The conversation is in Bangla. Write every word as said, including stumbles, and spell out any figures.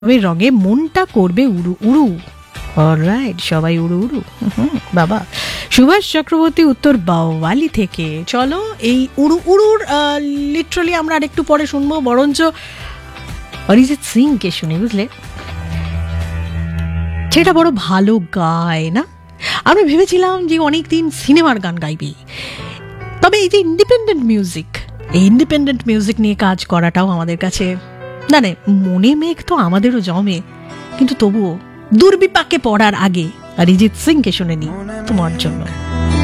রঙে মনটা করবে উড়ু উড়ু। অলরাইট, সবাই উড়ু উড়ু। হুম, বাবা সুভাষ চক্রবর্তী উত্তর বাওয়ালি থেকে। চলো এই উড়ু উড়ুর লিটারালি আমরা আরেকটু পরে শুনবো, বরঞ্চ অরিজিৎ সিং কে শুনি, বুঝলে সেটা বড় ভালো গায় না। আমরা ভেবেছিলাম যে অনেকদিন সিনেমার গান গাইবে, তবে এই যে ইন্ডিপেন্ডেন্ট মিউজিক, এই ইন্ডিপেন্ডেন্ট মিউজিক নিয়ে কাজ করাটাও আমাদের কাছে না না মনে মেঘ তো আমাদেরও জমে, কিন্তু তবুও দুর্বিপাকে পড়ার আগে অরিজিৎ সিং কে শুনে নি তোমার জন্য।